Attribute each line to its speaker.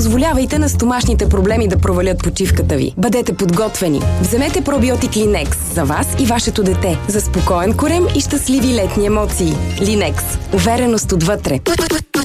Speaker 1: Позволявайте на стомашните проблеми да провалят почивката ви. Бъдете подготвени. Вземете пробиотик Линекс за вас и вашето дете. За спокоен корем и щастливи летни емоции. Линекс. Увереност отвътре.